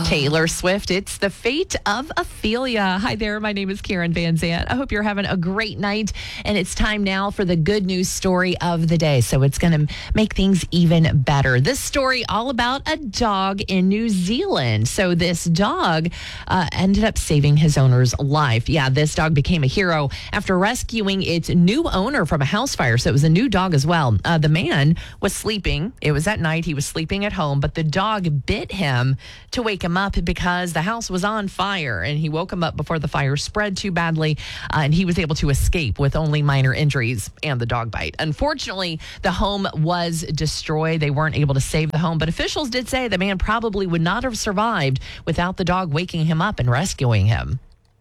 Taylor Swift, it's the fate of Ophelia. Hi there, my name is Karen Van Zant. I hope you're having a great night, and it's time now for the good news story of the day. So it's going to make things even better. This story all about a dog in New Zealand. So this dog ended up saving his owner's life. Yeah, this dog became a hero after rescuing its new owner from a house fire. So it was a new dog as well. The man was sleeping. It was at night. He was sleeping at home, but the dog bit him to wake him up because the house was on fire, and he woke him up before the fire spread too badly, and he was able to escape with only minor injuries and the dog bite. Unfortunately, the home was destroyed. They weren't able to save the home, but officials did say the man probably would not have survived without the dog waking him up and rescuing him.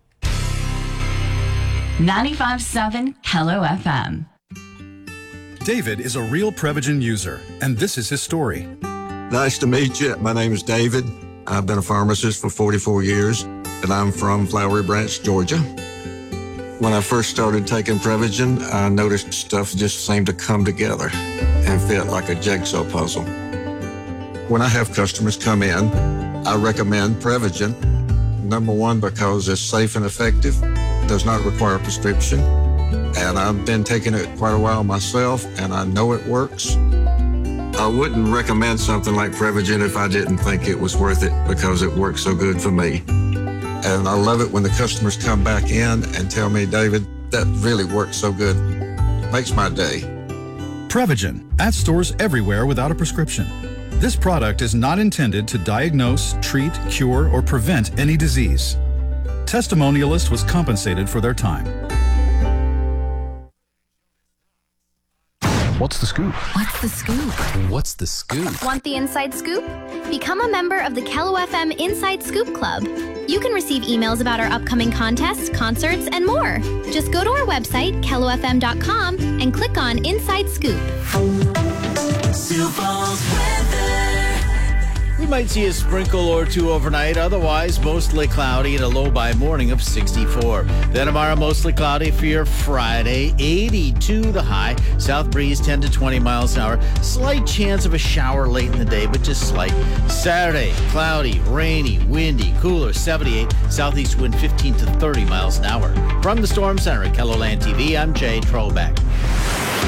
95.7 Hello FM. David is a real Prevagen user, and this is his story. Nice to meet you. My name is David. I've been a pharmacist for 44 years, and I'm from Flowery Branch, Georgia. When I first started taking Prevagen, I noticed stuff just seemed to come together and fit like a jigsaw puzzle. When I have customers come in, I recommend Prevagen. Number one, because it's safe and effective, does not require a prescription, and I've been taking it quite a while myself, and I know it works. I wouldn't recommend something like Prevagen if I didn't think it was worth it because it works so good for me. And I love it when the customers come back in and tell me, David, that really works so good. Makes my day. Prevagen, at stores everywhere without a prescription. This product is not intended to diagnose, treat, cure, or prevent any disease. Testimonialist was compensated for their time. What's the scoop? What's the scoop? What's the scoop? Want the inside scoop? Become a member of the Kello FM Inside Scoop Club. You can receive emails about our upcoming contests, concerts, and more. Just go to our website, kellofm.com, and click on Inside Scoop. Sioux Falls weather. We might see a sprinkle or two overnight, otherwise mostly cloudy and a low by morning of 64. Then tomorrow, mostly cloudy for your Friday, 82 the high. South breeze 10 to 20 miles an hour. Slight chance of a shower late in the day, but just slight. Saturday, cloudy, rainy, windy, cooler, 78. Southeast wind 15 to 30 miles an hour. From the Storm Center at KELOLAND TV, I'm Jay Trollback.